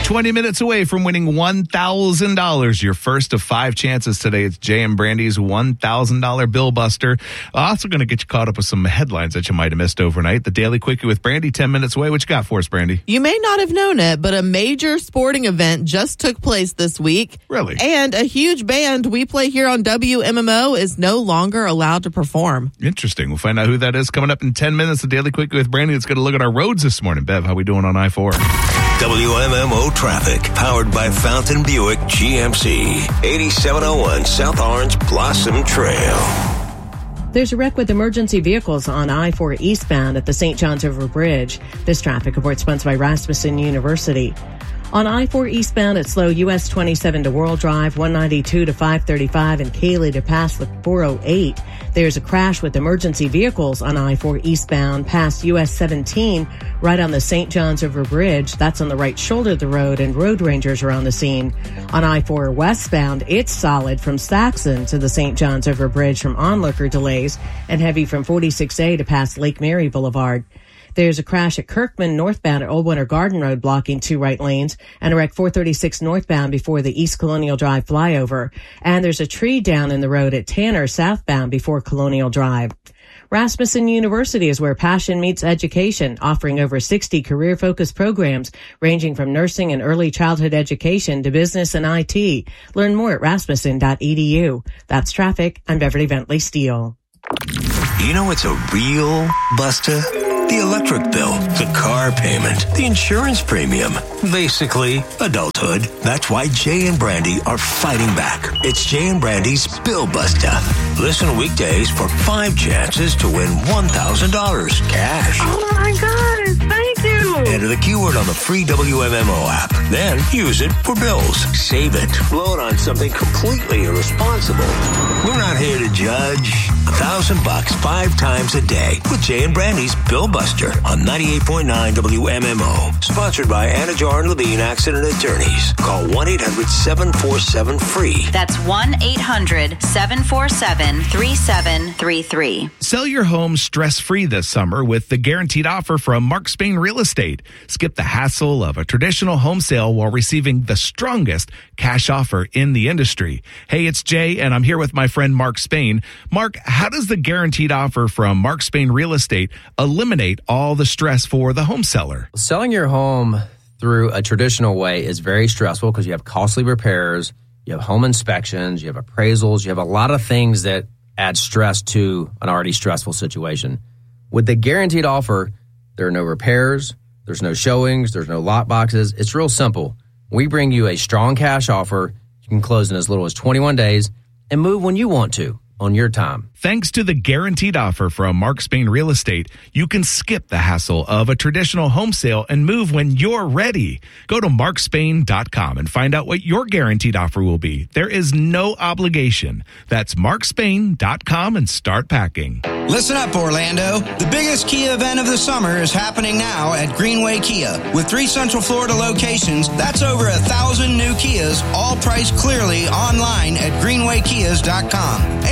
20 minutes away from winning $1,000. Your first of 5 chances today. It's Jay and Brandy's $1,000 Bill Buster. Also going to get you caught up with some headlines that you might have missed overnight. The Daily Quickie with Brandy, 10 minutes away. What you got for us, Brandy? You may not have known it, but a major sporting event just took place this week. Really? And a huge band we play here on WMMO is no longer allowed to perform. Interesting. We'll find out who that is coming up in 10 minutes. The Daily Quickie with Brandy. It's going to look at our roads this morning. Bev, how we doing on I-4? WMMO traffic, powered by Fountain Buick GMC, 8701 South Orange Blossom Trail. There's a wreck with emergency vehicles on I-4 eastbound at the St. John's River Bridge. This traffic report sponsored by Rasmussen University. On I-4 eastbound, it's slow US 27 to World Drive, 192 to 535, and Cayley to pass the 408. There's a crash with emergency vehicles on I-4 eastbound past US 17 right on the St. John's River Bridge. That's on the right shoulder of the road, and road rangers are on the scene. On I-4 westbound, it's solid from Saxon to the St. John's River Bridge from onlooker delays, and heavy from 46A to past Lake Mary Boulevard. There's a crash at Kirkman northbound at Old Winter Garden Road blocking 2 right lanes, and a wreck 436 northbound before the East Colonial Drive flyover. And there's a tree down in the road at Tanner southbound before Colonial Drive. Rasmussen University is where passion meets education, offering over 60 career-focused programs ranging from nursing and early childhood education to business and IT. Learn more at rasmussen.edu. That's traffic. I'm Beverly Bentley Steele. You know it's a real buster? The electric bill, the car payment, the insurance premium. Basically, adulthood. That's why Jay and Brandy are fighting back. It's Jay and Brandy's Bill Buster. Listen weekdays for 5 chances to win $1,000 cash. Oh my gosh, thank you. Enter the keyword on the free WMMO app. Then use it for bills. Save it. Blow it on something completely irresponsible. We're not here to judge. $1,000 5 times a day with Jay and Brandy's Bill Buster on 98.9 WMMO. Sponsored by Anajar and Levine Accident Attorneys. Call 1-800-747-FREE. That's 1-800-747-3733. Sell your home stress-free this summer with the guaranteed offer from Mark Spain Real Estate. Skip the hassle of a traditional home sale while receiving the strongest cash offer in the industry. Hey, it's Jay, and I'm here with my friend Mark Spain. Mark, how does the guaranteed offer from Mark Spain Real Estate eliminate all the stress for the home seller? Selling your home through a traditional way is very stressful because you have costly repairs, you have home inspections, you have appraisals, you have a lot of things that add stress to an already stressful situation. With the guaranteed offer, there are no repairs, there's no showings, there's no lot boxes. It's real simple. We bring you a strong cash offer. You can close in as little as 21 days and move when you want to on your time. Thanks to the guaranteed offer from Mark Spain Real Estate, you can skip the hassle of a traditional home sale and move when you're ready. Go to markspain.com and find out what your guaranteed offer will be. There is no obligation. That's markspain.com and start packing. Listen up, Orlando. The biggest Kia event of the summer is happening now at Greenway Kia. With 3 Central Florida locations, that's over 1,000 new Kias, all priced clearly online at greenwaykias.com.